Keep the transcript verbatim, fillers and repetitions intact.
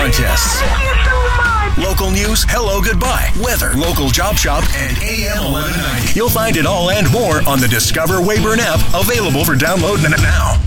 contests. Local news, hello, goodbye, weather, local job shop, and A M eleven ninety. You'll find it all and more on the Discover Weyburn app, available for download now.